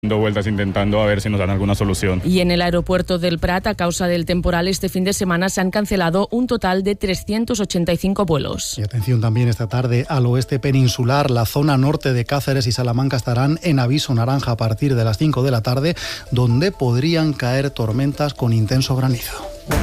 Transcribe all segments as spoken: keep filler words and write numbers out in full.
dando vueltas intentando a ver si nos dan alguna solución. Y en el aeropuerto del Prat, a causa del temporal, este fin de semana se han cancelado un total de trescientos ochenta y cinco vuelos. Y atención también esta tarde al oeste peninsular. La zona norte de Cáceres y Salamanca estarán en aviso naranja a partir de las cinco de la tarde, donde podrían caer tormentas con intenso granizo.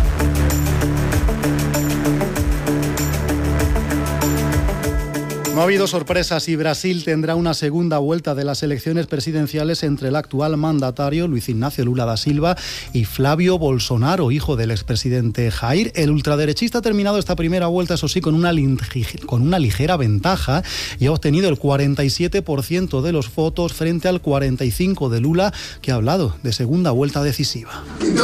No ha habido sorpresas y Brasil tendrá una segunda vuelta de las elecciones presidenciales entre el actual mandatario Luis Ignacio Lula da Silva y Flávio Bolsonaro, hijo del expresidente Jair. El ultraderechista ha terminado esta primera vuelta, eso sí, con una, con una ligera ventaja y ha obtenido el cuarenta y siete por ciento de los votos frente al cuarenta y cinco por ciento de Lula, que ha hablado de segunda vuelta decisiva.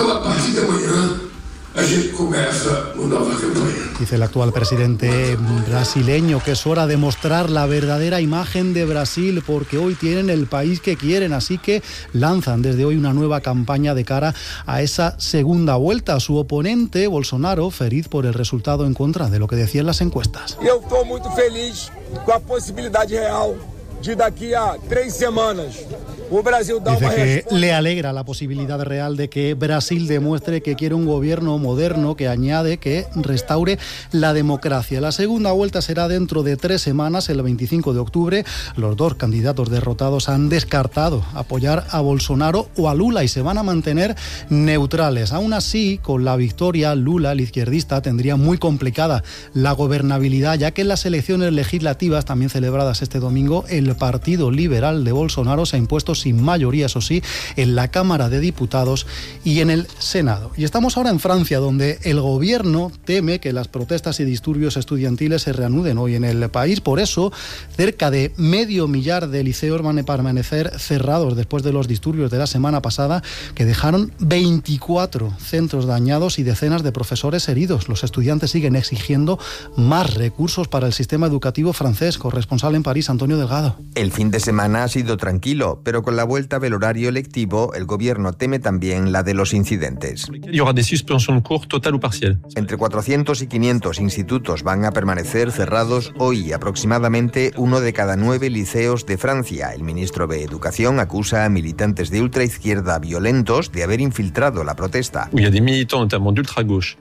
Dice el actual presidente brasileño que es hora de mostrar la verdadera imagen de Brasil, porque hoy tienen el país que quieren, así que lanzan desde hoy una nueva campaña de cara a esa segunda vuelta. Su oponente, Bolsonaro, feliz por el resultado en contra de lo que decían las encuestas. Yo estoy muy feliz con la posibilidad real de daqui a tres semanas. Dice que le alegra la posibilidad real de que Brasil demuestre que quiere un gobierno moderno, que añade que restaure la democracia. La segunda vuelta será dentro de tres semanas, el veinticinco de octubre. Los dos candidatos derrotados han descartado apoyar a Bolsonaro o a Lula y se van a mantener neutrales. Aún así, con la victoria, Lula, el izquierdista, tendría muy complicada la gobernabilidad, ya que en las elecciones legislativas, también celebradas este domingo, el Partido Liberal de Bolsonaro se ha impuesto sin mayoría, eso sí, en la Cámara de Diputados y en el Senado. Y estamos ahora en Francia, donde el gobierno teme que las protestas y disturbios estudiantiles se reanuden hoy en el país. Por eso, cerca de medio millar de liceos van a permanecer cerrados después de los disturbios de la semana pasada, que dejaron veinticuatro centros dañados y decenas de profesores heridos. Los estudiantes siguen exigiendo más recursos para el sistema educativo francés. Corresponsal en París, Antonio Delgado. El fin de semana ha sido tranquilo, pero con la vuelta del horario lectivo, el gobierno teme también la de los incidentes. Il y aura des suspensions de cours totales ou partielles. Entre cuatrocientos y quinientos institutos van a permanecer cerrados hoy, aproximadamente uno de cada nueve liceos de Francia. El ministro de Educación acusa a militantes de ultraizquierda violentos de haber infiltrado la protesta. Il y a des militants, notamment d'ultra-gauche,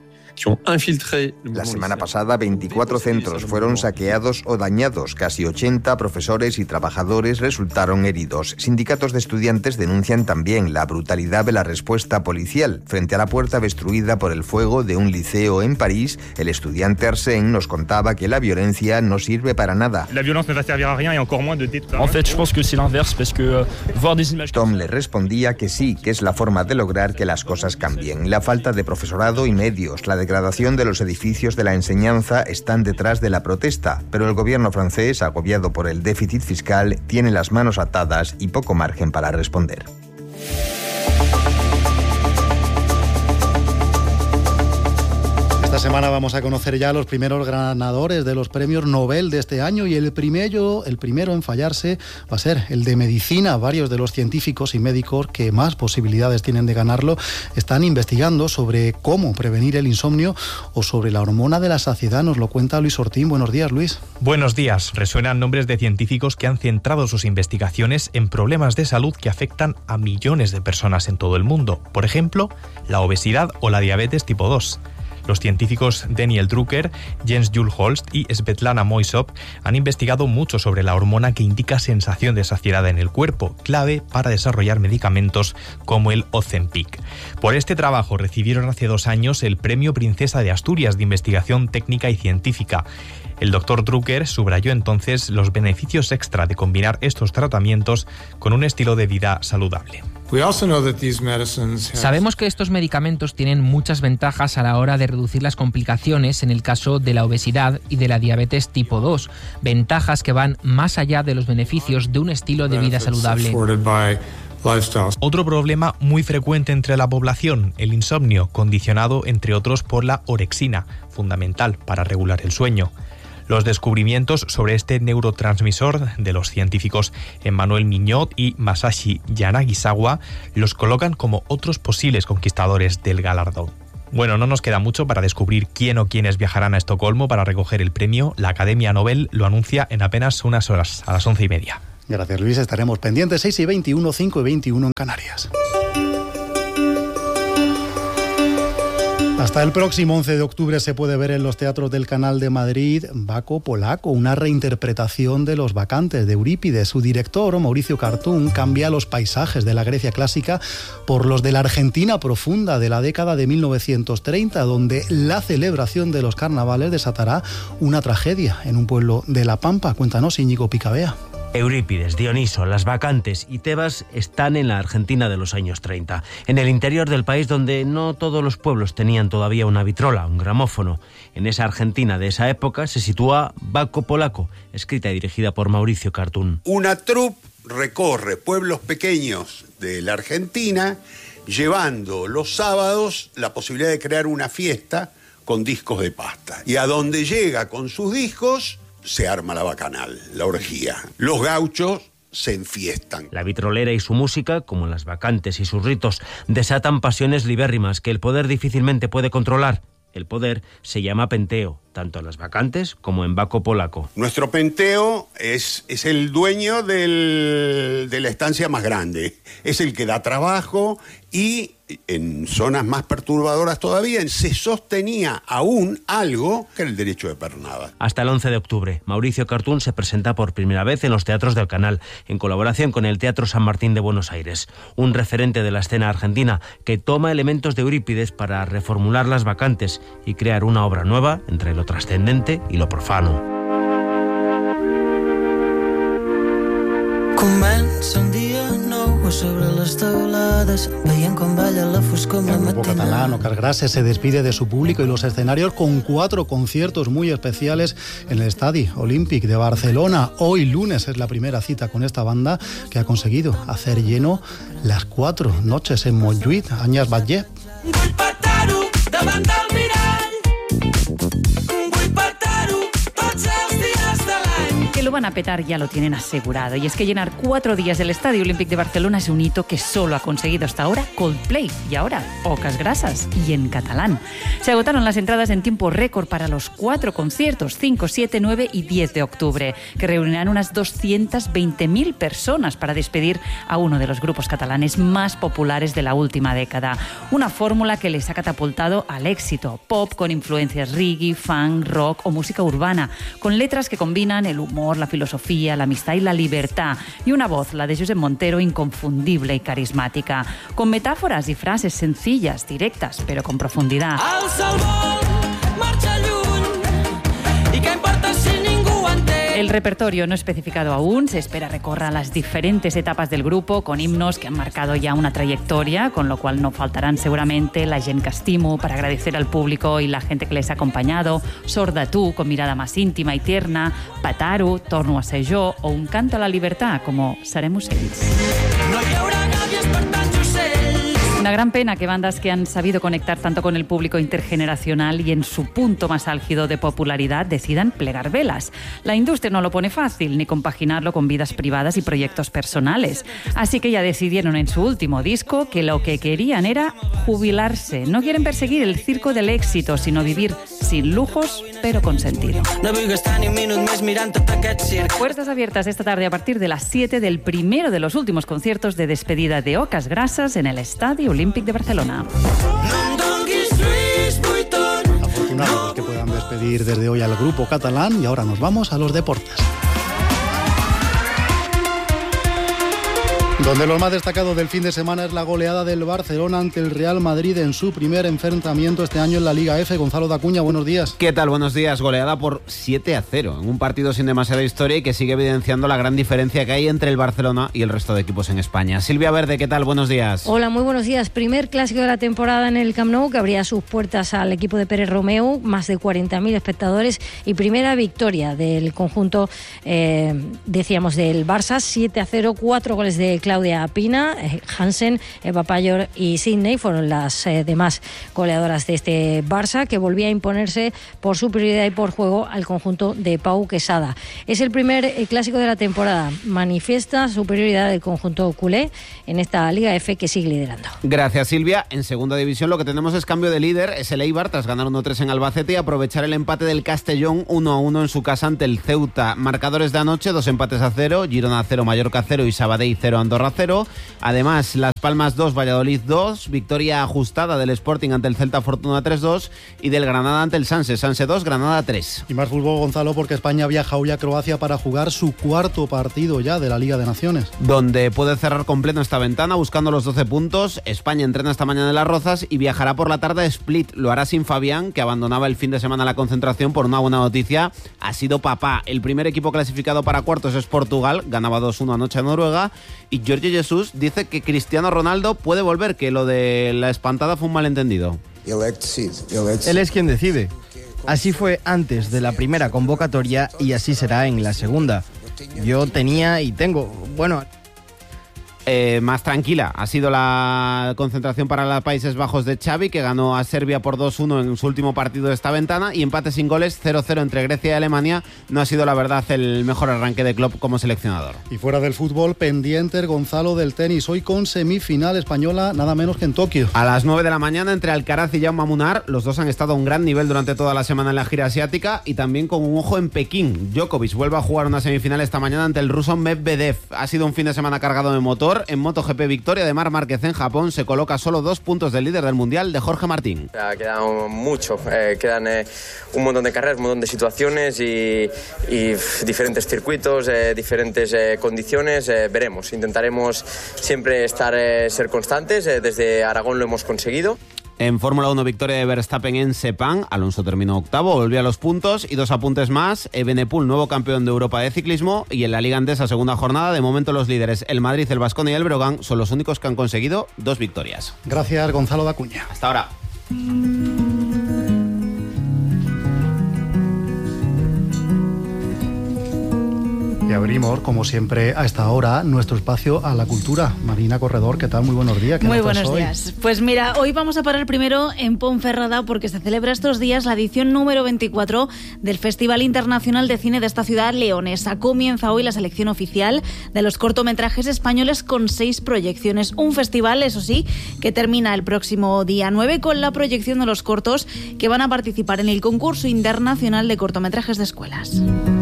La semana pasada, veinticuatro centros fueron saqueados o dañados. Casi ochenta profesores y trabajadores resultaron heridos. Sindicatos de estudiantes denuncian también la brutalidad de la respuesta policial. Frente a la puerta destruida por el fuego de un liceo en París, el estudiante Arsène nos contaba que la violencia no sirve para nada. La violencia no va a servir a rien y encore moins de détruire. En fait, je pense que c'est l'inverse parce que voir des images. Tom le respondía que sí, que es la forma de lograr que las cosas cambien. La falta de profesorado y medios, la degradación de los edificios de la enseñanza están detrás de la protesta, pero el gobierno francés, agobiado por el déficit fiscal, tiene las manos atadas y poco margen para responder. Esta semana vamos a conocer ya los primeros ganadores de los premios Nobel de este año y el primero, el primero en fallarse va a ser el de medicina. Varios de los científicos y médicos que más posibilidades tienen de ganarlo están investigando sobre cómo prevenir el insomnio o sobre la hormona de la saciedad. Nos lo cuenta Luis Ortín. Buenos días, Luis. Buenos días. Resuenan nombres de científicos que han centrado sus investigaciones en problemas de salud que afectan a millones de personas en todo el mundo. Por ejemplo, la obesidad o la diabetes tipo dos. Los científicos Daniel Drucker, Jens Jules Holst y Svetlana Moisov han investigado mucho sobre la hormona que indica sensación de saciedad en el cuerpo, clave para desarrollar medicamentos como el Ozempic. Por este trabajo recibieron hace dos años el Premio Princesa de Asturias de Investigación Técnica y Científica. El doctor Drucker subrayó entonces los beneficios extra de combinar estos tratamientos con un estilo de vida saludable. Sabemos que estos medicamentos tienen muchas ventajas a la hora de reducir las complicaciones en el caso de la obesidad y de la diabetes tipo dos, ventajas que van más allá de los beneficios de un estilo de vida saludable. Otro problema muy frecuente entre la población, el insomnio, condicionado entre otros por la orexina, fundamental para regular el sueño. Los descubrimientos sobre este neurotransmisor de los científicos Emmanuel Mignot y Masashi Yanagisawa los colocan como otros posibles conquistadores del galardón. Bueno, no nos queda mucho para descubrir quién o quiénes viajarán a Estocolmo para recoger el premio. La Academia Nobel lo anuncia en apenas unas horas, a las once y media. Gracias, Luis. Estaremos pendientes. seis y veintiuno, cinco y veintiuno en Canarias. Hasta el próximo once de octubre se puede ver en los teatros del Canal de Madrid Baco Polaco, una reinterpretación de Los Bacantes de Eurípides. Su director, Mauricio Cartún, cambia los paisajes de la Grecia clásica por los de la Argentina profunda de la década de mil novecientos treinta, donde la celebración de los carnavales desatará una tragedia en un pueblo de La Pampa. Cuéntanos, Íñigo Picabea. Eurípides, Dioniso, Las Bacantes y Tebas están en la Argentina de los años treinta, en el interior del país donde no todos los pueblos tenían todavía una vitrola, un gramófono. En esa Argentina de esa época se sitúa Baco Polaco, escrita y dirigida por Mauricio Cartún. Una troupe recorre pueblos pequeños de la Argentina, llevando los sábados la posibilidad de crear una fiesta con discos de pasta. Y a donde llega con sus discos se arma la bacanal, la orgía. Los gauchos se enfiestan. La vitrolera y su música, como Las Bacantes y sus ritos, desatan pasiones libérrimas que el poder difícilmente puede controlar. El poder se llama Penteo, tanto en Las Bacantes como en Baco Polaco. Nuestro Penteo es, es el dueño del, de la estancia más grande. Es el que da trabajo y en zonas más perturbadoras todavía se sostenía aún algo que era el derecho de pernada. Hasta el once de octubre, Mauricio Cartún se presenta por primera vez en los teatros del Canal, en colaboración con el Teatro San Martín de Buenos Aires, un referente de la escena argentina que toma elementos de Eurípides para reformular Las Bacantes y crear una obra nueva entre lo trascendente y lo profano. Comença un dia nou sobre les taulades, veient com balla la foscor amb la matinada. El grupo catalán Ocas Grasses se despide de su público y los escenarios con cuatro conciertos muy especiales en el Estadi Olímpic de Barcelona. Hoy lunes es la primera cita con esta banda que ha conseguido hacer lleno las cuatro noches en Montjuïc. Añas Batlle. Vull petar-ho davant del mirall, vull petar-ho tots els dies de l'any. Que lo van a petar ya lo tienen asegurado. Y es que llenar cuatro días el Estadio Olímpic de Barcelona es un hito que solo ha conseguido hasta ahora Coldplay y ahora Ocas Grasses y en catalán. Se agotaron las entradas en tiempo récord para los cuatro conciertos, cinco, siete, nueve y diez de octubre, que reunirán unas doscientas veinte mil personas para despedir a uno de los grupos catalanes más populares de la última década. Una fórmula que les ha catapultado al éxito. Pop con influencias reggae, funk, rock o música urbana, con letras que combinan el humor, la filosofía, la amistad y la libertad, y una voz, la de Josep Montero, inconfundible y carismática, con metáforas y frases sencillas, directas, pero con profundidad. Alça el vol, marxa lluny, i què importa si ningú entén? El repertorio no especificado aún, se espera recorra las diferentes etapas del grupo con himnos que han marcado ya una trayectoria, con lo cual no faltarán seguramente La gent que estimo para agradecer al público y la gente que les ha acompañado, Sorda tú con mirada más íntima y tierna, Petar-ho, Torno a ser jo o Un canto a la libertad como Serem ocells. No hi haurà gàbies per tants ocells. Una gran pena que bandas que han sabido conectar tanto con el público intergeneracional y en su punto más álgido de popularidad decidan plegar velas. La industria no lo pone fácil, ni compaginarlo con vidas privadas y proyectos personales. Así que ya decidieron en su último disco que lo que querían era jubilarse. No quieren perseguir el circo del éxito, sino vivir sin lujos, pero con sentido. No vull gastar ni un minut més mirant tot aquest circ. Puertas abiertas esta tarde a partir de las siete del primero de los últimos conciertos de despedida de Ocas Grasses en el Estadio Olímpic de Barcelona. Afortunados que puedan despedir desde hoy al grupo catalán y ahora nos vamos a los deportes. Donde lo más destacado del fin de semana es la goleada del Barcelona ante el Real Madrid en su primer enfrentamiento este año en la Liga F. Gonzalo Dacuña, buenos días. ¿Qué tal? Buenos días. Goleada por siete a cero en un partido sin demasiada historia y que sigue evidenciando la gran diferencia que hay entre el Barcelona y el resto de equipos en España. Silvia Verde, ¿qué tal? Buenos días. Hola, muy buenos días. Primer clásico de la temporada en el Camp Nou que abría sus puertas al equipo de Pérez Romeu, más de cuarenta mil espectadores y primera victoria del conjunto, eh, decíamos, del Barça, siete a cero, cuatro goles de Claudio Claudia Pina, Hansen, Eva Payor y Sidney fueron las eh, demás goleadoras de este Barça, que volvía a imponerse por superioridad y por juego al conjunto de Pau Quesada. Es el primer eh, clásico de la temporada. Manifiesta superioridad del conjunto culé en esta Liga F que sigue liderando. Gracias, Silvia. En segunda división lo que tenemos es cambio de líder. Es el Eibar tras ganar uno tres en Albacete y aprovechar el empate del Castellón uno a uno en su casa ante el Ceuta. Marcadores de anoche, dos empates a cero, Girona cero, Mallorca cero y Sabadell cero, Andorra cero. Además, Las Palmas dos, Valladolid dos, victoria ajustada del Sporting ante el Celta Fortuna tres dos y del Granada ante el Sanse. Sanse dos, Granada tres. Y más fútbol, Gonzalo, porque España viaja hoy a Croacia para jugar su cuarto partido ya de la Liga de Naciones. Donde puede cerrar completo esta ventana buscando los doce puntos. España entrena esta mañana en Las Rozas y viajará por la tarde a Split. Lo hará sin Fabián, que abandonaba el fin de semana la concentración por una buena noticia. Ha sido papá. El primer equipo clasificado para cuartos es Portugal, ganaba dos uno anoche a Noruega. Y Jorge Jesús dice que Cristiano Ronaldo puede volver, que lo de la espantada fue un malentendido. Él es quien decide. Así fue antes de la primera convocatoria y así será en la segunda. Yo tenía y tengo, bueno... Eh, más tranquila ha sido la concentración para los Países Bajos de Xavi, que ganó a Serbia por dos uno en su último partido de esta ventana, y empate sin goles cero cero entre Grecia y Alemania. No ha sido la verdad el mejor arranque de Klopp como seleccionador. Y fuera del fútbol, pendiente el Gonzalo del tenis, hoy con semifinal española nada menos que en Tokio. A las nueve de la mañana entre Alcaraz y Jaume Munar. Los dos han estado a un gran nivel durante toda la semana en la gira asiática y también con un ojo en Pekín. Djokovic vuelve a jugar una semifinal esta mañana ante el ruso Medvedev. Ha sido un fin de semana cargado de motor. En MotoGP, victoria de Marc Márquez en Japón, se coloca solo dos puntos del líder del mundial, de Jorge Martín. Queda mucho, eh, quedan eh, un montón de carreras, un montón de situaciones y, y diferentes circuitos, eh, diferentes eh, condiciones. Eh, veremos, intentaremos siempre estar, eh, ser constantes. Eh, desde Aragón lo hemos conseguido. En Fórmula uno, victoria de Verstappen en Sepang. Alonso terminó octavo, volvió a los puntos. Y dos apuntes más: Evenepoel, nuevo campeón de Europa de ciclismo. Y en la Liga Endesa, segunda jornada, de momento los líderes, el Madrid, el Baskonia y el Breogán, son los únicos que han conseguido dos victorias. Gracias, Gonzalo Dacuña. Hasta ahora. Y abrimos, como siempre, a esta hora, nuestro espacio a la cultura. Marina Corredor, ¿qué tal? Muy buenos días. ¿Qué Muy nos buenos traes hoy? días. Pues mira, hoy vamos a parar primero en Ponferrada porque se celebra estos días la edición número veinticuatro del Festival Internacional de Cine de esta ciudad leonesa. Comienza hoy la selección oficial de los cortometrajes españoles con seis proyecciones. Un festival, eso sí, que termina el próximo día nueve con la proyección de los cortos que van a participar en el concurso internacional de cortometrajes de escuelas.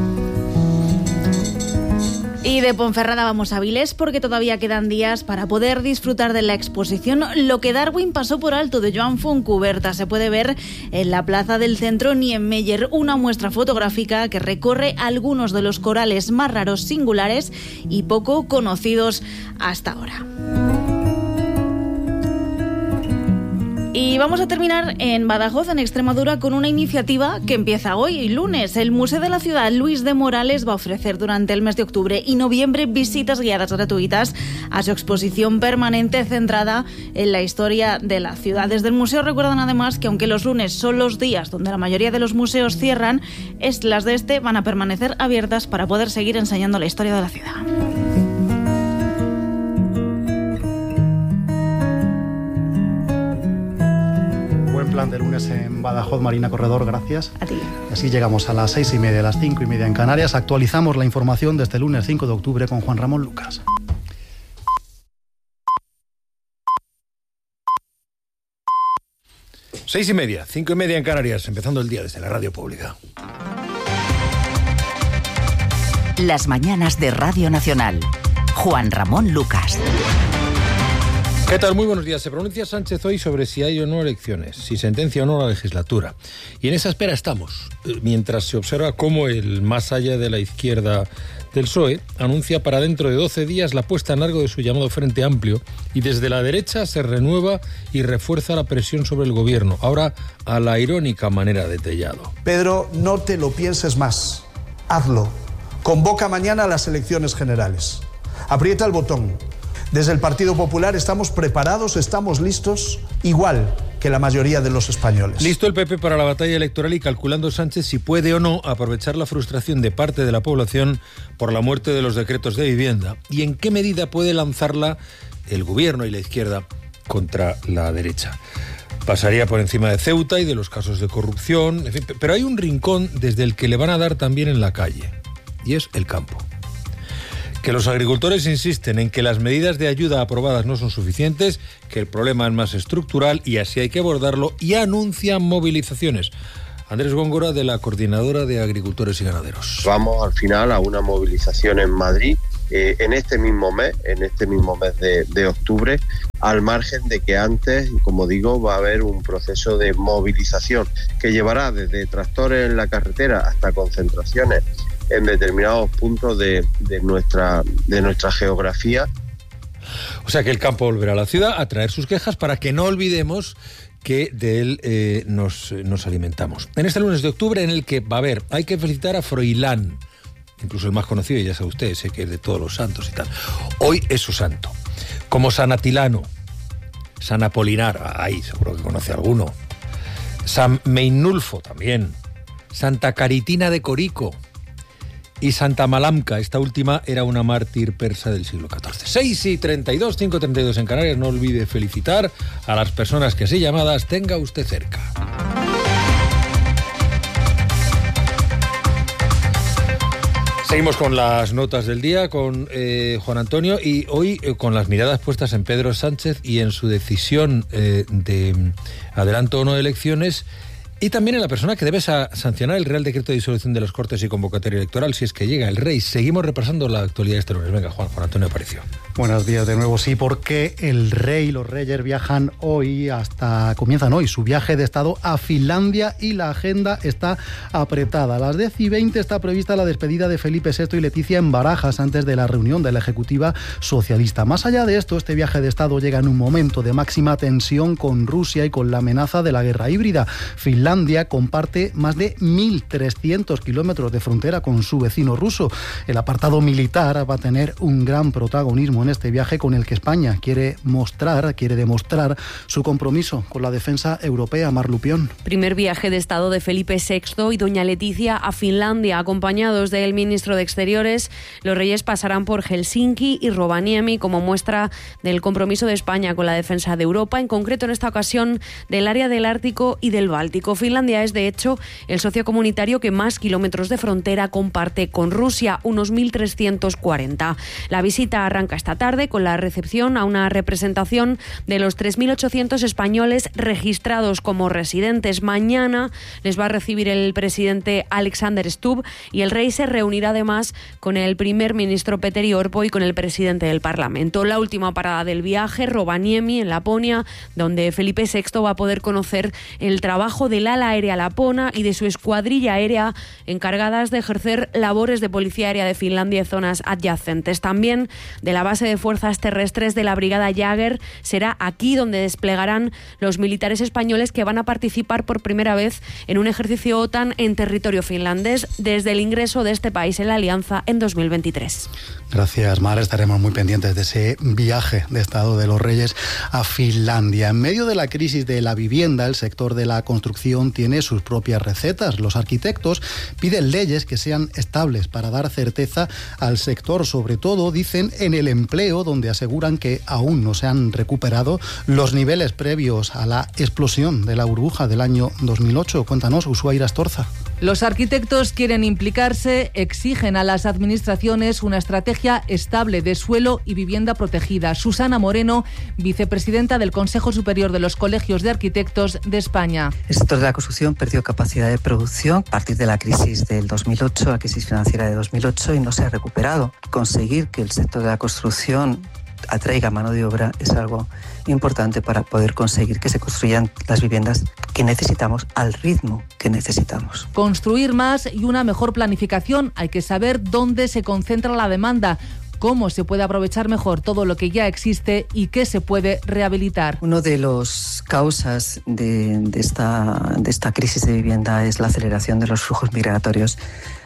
Y de Ponferrada vamos a Avilés porque todavía quedan días para poder disfrutar de la exposición Lo que Darwin pasó por alto, de Joan Fontcuberta. Se puede ver en la plaza del centro Niemeyer, una muestra fotográfica que recorre algunos de los corales más raros, singulares y poco conocidos hasta ahora. Y vamos a terminar en Badajoz, en Extremadura, con una iniciativa que empieza hoy, lunes. El Museo de la Ciudad Luis de Morales va a ofrecer durante el mes de octubre y noviembre visitas guiadas gratuitas a su exposición permanente centrada en la historia de la ciudad. Desde el museo recuerdan además que aunque los lunes son los días donde la mayoría de los museos cierran, es, las de este van a permanecer abiertas para poder seguir enseñando la historia de la ciudad. Plan de lunes en Badajoz, Marina Corredor, gracias. A ti. Así llegamos a las seis y media, a las cinco y media en Canarias. Actualizamos la información de este lunes cinco de octubre con Juan Ramón Lucas. Seis y media, cinco y media en Canarias, empezando el día desde la radio pública. Las mañanas de Radio Nacional. Juan Ramón Lucas. ¿Qué tal? Muy buenos días. Se pronuncia Sánchez hoy sobre si hay o no elecciones, si sentencia o no la legislatura. Y en esa espera estamos, mientras se observa cómo el más allá de la izquierda del P S O E anuncia para dentro de doce días la puesta en largo de su llamado Frente Amplio, y desde la derecha se renueva y refuerza la presión sobre el gobierno, ahora a la irónica manera de Tellado. Pedro, no te lo pienses más. Hazlo. Convoca mañana a las elecciones generales. Aprieta el botón. Desde el Partido Popular estamos preparados, estamos listos. Igual que la mayoría de los españoles. Listo el P P para la batalla electoral y calculando Sánchez si puede o no aprovechar la frustración de parte de la población por la muerte de los decretos de vivienda y en qué medida puede lanzarla el gobierno y la izquierda contra la derecha. Pasaría por encima de Ceuta y de los casos de corrupción, en fin, pero hay un rincón desde el que le van a dar también en la calle, y es el campo. Que los agricultores insisten en que las medidas de ayuda aprobadas no son suficientes, que el problema es más estructural y así hay que abordarlo, y anuncian movilizaciones. Andrés Góngora, de la Coordinadora de Agricultores y Ganaderos. Vamos al final a una movilización en Madrid eh, en este mismo mes, en este mismo mes de, de octubre, al margen de que antes, como digo, va a haber un proceso de movilización que llevará desde tractores en la carretera hasta concentraciones en determinados puntos de, de, nuestra, de nuestra geografía. O sea que el campo volverá a la ciudad a traer sus quejas para que no olvidemos que de él eh, nos, nos alimentamos. En este lunes de octubre en el que va a haber, hay que felicitar a Froilán, incluso el más conocido, ya sabe usted, sé que es de todos los santos y tal. Hoy es su santo. Como San Atilano, San Apolinar, ay, seguro que conoce alguno. San Meinulfo también. Santa Caritina de Corico. Y Santa Malamca, esta última era una mártir persa del siglo catorce. seis y treinta y dos, cinco y treinta y dos en Canarias. No olvide felicitar a las personas que así llamadas tenga usted cerca. Seguimos con las notas del día con eh, Juan Antonio y hoy eh, con las miradas puestas en Pedro Sánchez y en su decisión eh, de adelanto o no de elecciones. Y también en la persona que debe sa- sancionar el Real Decreto de Disolución de las Cortes y convocatoria electoral, si es que llega el rey. Seguimos repasando la actualidad de este lunes. Venga, Juan, Juan Antonio Aparicio. Buenos días de nuevo. Sí, porque el rey y los reyes viajan hoy, hasta comienzan hoy su viaje de Estado a Finlandia y la agenda está apretada. A las diez y veinte está prevista la despedida de Felipe sexto y Leticia en Barajas antes de la reunión de la Ejecutiva Socialista. Más allá de esto, este viaje de Estado llega en un momento de máxima tensión con Rusia y con la amenaza de la guerra híbrida. Finlandia Finlandia comparte más de mil trescientos kilómetros de frontera con su vecino ruso. El apartado militar va a tener un gran protagonismo en este viaje con el que España quiere mostrar, quiere demostrar su compromiso con la defensa europea. Mar Lupión. Primer viaje de Estado de Felipe sexto y doña Leticia a Finlandia, acompañados del ministro de Exteriores. Los reyes pasarán por Helsinki y Rovaniemi como muestra del compromiso de España con la defensa de Europa, en concreto en esta ocasión del área del Ártico y del Báltico. Finlandia es, de hecho, el socio comunitario que más kilómetros de frontera comparte con Rusia, unos mil trescientos cuarenta. La visita arranca esta tarde con la recepción a una representación de los tres mil ochocientos españoles registrados como residentes. Mañana les va a recibir el presidente Alexander Stubb y el rey se reunirá además con el primer ministro Petteri Orpo y con el presidente del Parlamento. La última parada del viaje, Rovaniemi, en Laponia, donde Felipe sexto va a poder conocer el trabajo del ala aérea lapona y de su escuadrilla aérea encargadas de ejercer labores de policía aérea de Finlandia y zonas adyacentes. También de la base de fuerzas terrestres de la Brigada Jäger. Será aquí donde desplegarán los militares españoles que van a participar por primera vez en un ejercicio OTAN en territorio finlandés desde el ingreso de este país en la alianza en dos mil veintitrés. Gracias, Mar. Estaremos muy pendientes de ese viaje de Estado de los Reyes a Finlandia. En medio de la crisis de la vivienda, el sector de la construcción tiene sus propias recetas. Los arquitectos piden leyes que sean estables para dar certeza al sector, sobre todo, dicen, en el empleo, donde aseguran que aún no se han recuperado los niveles previos a la explosión de la burbuja del año dos mil ocho. Cuéntanos, Ushuaira Astorza. Los arquitectos quieren implicarse, exigen a las administraciones una estrategia estable de suelo y vivienda protegida. Susana Moreno, vicepresidenta del Consejo Superior de los Colegios de Arquitectos de España. El sector de la construcción perdió capacidad de producción a partir de la crisis del dos mil ocho, la crisis financiera de dos mil ocho, y no se ha recuperado. Conseguir que el sector de la construcción atraiga mano de obra es algo importante para poder conseguir que se construyan las viviendas que necesitamos al ritmo que necesitamos. Construir más y una mejor planificación. Hay que saber dónde se concentra la demanda, cómo se puede aprovechar mejor todo lo que ya existe y qué se puede rehabilitar. Una de las causas de, de, esta, de esta crisis de vivienda es la aceleración de los flujos migratorios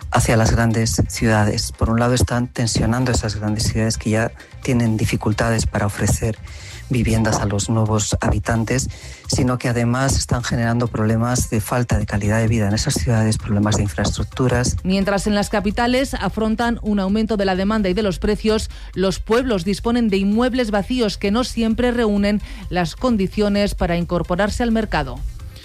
hacia las grandes ciudades. Por un lado están tensionando esas grandes ciudades que ya tienen dificultades para ofrecer viviendas a los nuevos habitantes, sino que además están generando problemas de falta de calidad de vida en esas ciudades, problemas de infraestructuras. Mientras en las capitales afrontan un aumento de la demanda y de los precios, los pueblos disponen de inmuebles vacíos que no siempre reúnen las condiciones para incorporarse al mercado.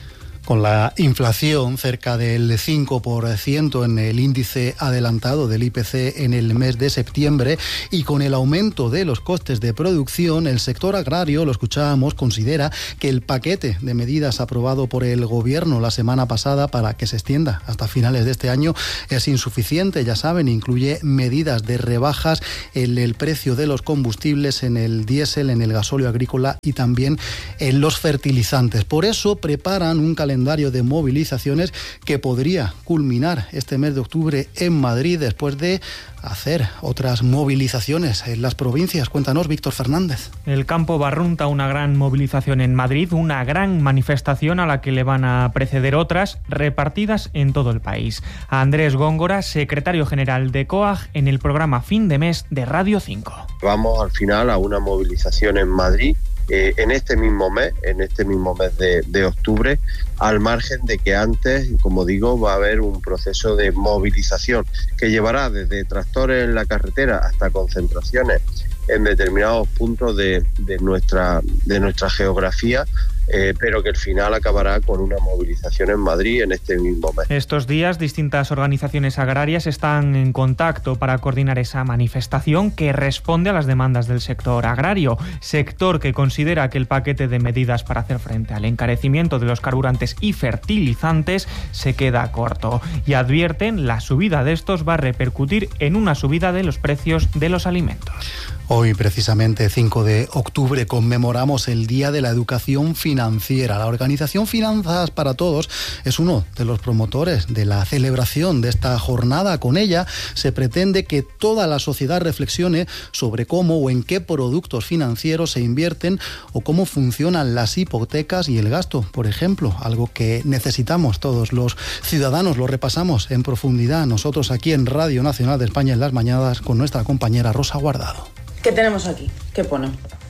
Con la inflación cerca del cinco por ciento en el índice adelantado del I P C en el mes de septiembre y con el aumento de los costes de producción, el sector agrario, lo escuchábamos, considera que el paquete de medidas aprobado por el Gobierno la semana pasada para que se extienda hasta finales de este año es insuficiente. Ya saben, incluye medidas de rebajas en el precio de los combustibles, en el diésel, en el gasóleo agrícola y también en los fertilizantes. Por eso preparan un calendario de movilizaciones que podría culminar este mes de octubre en Madrid después de hacer otras movilizaciones en las provincias. Cuéntanos, Víctor Fernández. El campo barrunta una gran movilización en Madrid, una gran manifestación a la que le van a preceder otras repartidas en todo el país. A Andrés Góngora, secretario general de COAG, en el programa Fin de Mes de Radio cinco. Vamos al final a una movilización en Madrid Eh, en este mismo mes, en este mismo mes de, de octubre, al margen de que antes, como digo, va a haber un proceso de movilización que llevará desde tractores en la carretera hasta concentraciones en determinados puntos de, de, nuestra, de nuestra geografía, eh, pero que al final acabará con una movilización en Madrid en este mismo mes. Estos días, distintas organizaciones agrarias están en contacto para coordinar esa manifestación que responde a las demandas del sector agrario, sector que considera que el paquete de medidas para hacer frente al encarecimiento de los carburantes y fertilizantes se queda corto y advierten la subida de estos va a repercutir en una subida de los precios de los alimentos. Hoy, precisamente, cinco de octubre, conmemoramos el Día de la Educación Financiera. La organización Finanzas para Todos es uno de los promotores de la celebración de esta jornada. Con ella se pretende que toda la sociedad reflexione sobre cómo o en qué productos financieros se invierten o cómo funcionan las hipotecas y el gasto, por ejemplo, algo que necesitamos todos los ciudadanos. Lo repasamos en profundidad nosotros aquí en Radio Nacional de España en las mañanas con nuestra compañera Rosa Guardado. ¿Qué tenemos aquí? ¿Qué pone?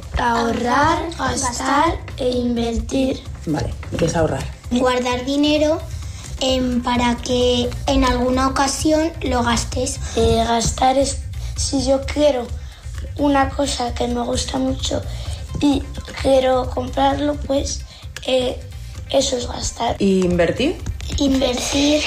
Ahorrar, gastar e invertir. Vale, ¿qué es ahorrar? Guardar dinero eh, para que en alguna ocasión lo gastes. Eh, gastar es si yo quiero una cosa que me gusta mucho y quiero comprarlo, pues eh, eso es gastar. ¿Y invertir? Invertir...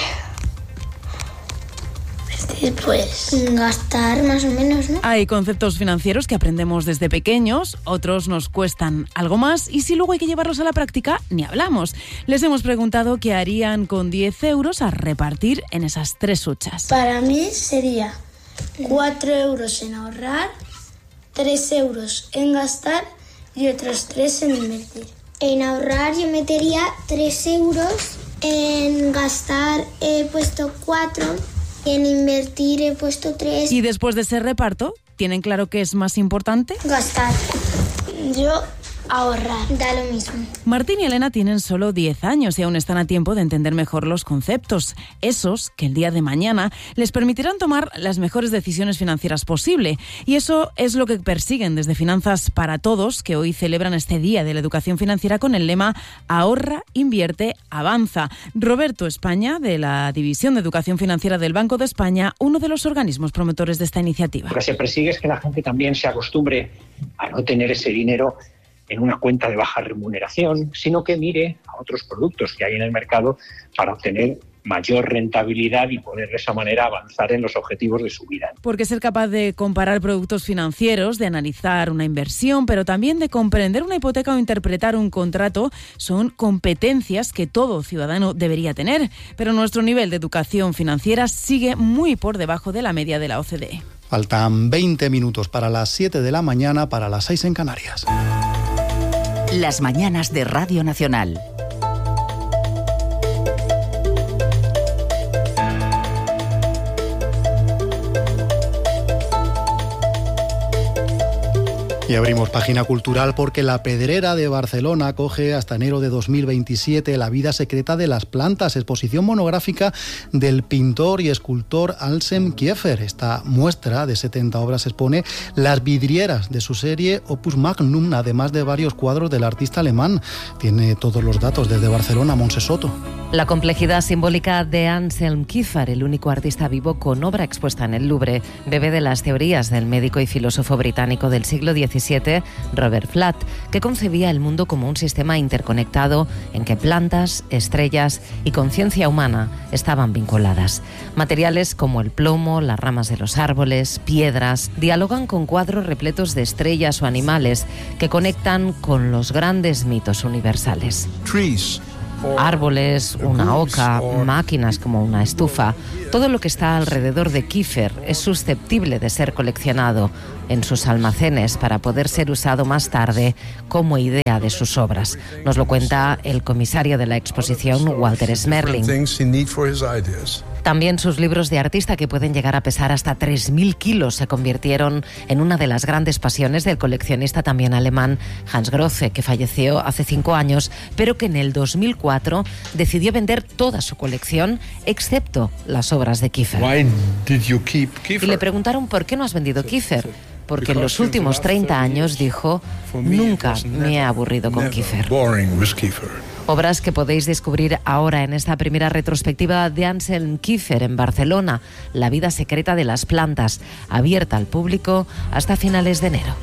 Pues gastar más o menos, ¿no? Hay conceptos financieros que aprendemos desde pequeños, otros nos cuestan algo más y si luego hay que llevarlos a la práctica, ni hablamos. Les hemos preguntado qué harían con diez euros a repartir en esas tres huchas. Para mí sería cuatro euros en ahorrar, tres euros en gastar y otros tres en invertir. En ahorrar yo metería tres euros, en gastar he puesto cuatro... Y en invertir he puesto tres. Y después de ese reparto, ¿tienen claro qué es más importante? Gastar. Yo ahorrar. Da lo mismo. Martín y Elena tienen solo diez años y aún están a tiempo de entender mejor los conceptos. Esos que el día de mañana les permitirán tomar las mejores decisiones financieras posible. Y eso es lo que persiguen desde Finanzas para Todos, que hoy celebran este Día de la Educación Financiera con el lema Ahorra, invierte, avanza. Roberto España, de la División de Educación Financiera del Banco de España, uno de los organismos promotores de esta iniciativa. Lo que se persigue es que la gente también se acostumbre a no tener ese dinero en una cuenta de baja remuneración, sino que mire a otros productos que hay en el mercado para obtener mayor rentabilidad y poder de esa manera avanzar en los objetivos de su vida. Porque ser capaz de comparar productos financieros, de analizar una inversión, pero también de comprender una hipoteca o interpretar un contrato, son competencias que todo ciudadano debería tener. Pero nuestro nivel de educación financiera sigue muy por debajo de la media de la O C D E. Faltan veinte minutos para las siete de la mañana, para las seis en Canarias. Las mañanas de Radio Nacional. Y Y abrimos página cultural porque la Pedrera de Barcelona acoge hasta enero de dos mil veintisiete La vida secreta de las plantas, exposición monográfica del pintor y escultor Anselm Kiefer. Esta muestra de setenta obras expone las vidrieras de su serie Opus Magnum, además de varios cuadros del artista alemán. Tiene todos los datos desde Barcelona, Montse Soto. La complejidad simbólica de Anselm Kiefer, el único artista vivo con obra expuesta en el Louvre, bebe de las teorías del médico y filósofo británico del siglo diecisiete, Robert Flatt, que concebía el mundo como un sistema interconectado en que plantas, estrellas y conciencia humana estaban vinculadas. Materiales como el plomo, las ramas de los árboles, piedras, dialogan con cuadros repletos de estrellas o animales que conectan con los grandes mitos universales. Trees. Árboles, una oca, máquinas como una estufa, todo lo que está alrededor de Kiefer es susceptible de ser coleccionado en sus almacenes para poder ser usado más tarde como idea de sus obras. Nos lo cuenta el comisario de la exposición, Walter Smerling. También sus libros de artista, que pueden llegar a pesar hasta tres mil kilos, se convirtieron en una de las grandes pasiones del coleccionista también alemán Hans Grothe, que falleció hace cinco años, pero que en el dos mil cuatro decidió vender toda su colección, excepto las obras de Kiefer. Why did you keep Kiefer? Y le preguntaron ¿por qué no has vendido Kiefer? Porque en los últimos treinta años, dijo, nunca me he aburrido con Kiefer. Obras que podéis descubrir ahora en esta primera retrospectiva de Anselm Kiefer en Barcelona, La vida secreta de las plantas, abierta al público hasta finales de enero.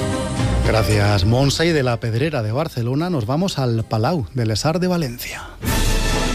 Gracias, Montse. Y de la Pedrera de Barcelona nos vamos al Palau de les Arts de Valencia.